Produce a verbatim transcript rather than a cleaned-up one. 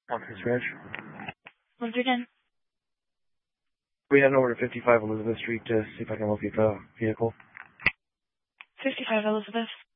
On this ranch. one three ten. We heading over to fifty-five Elizabeth Street to see if I can locate the vehicle. fifty-five Elizabeth.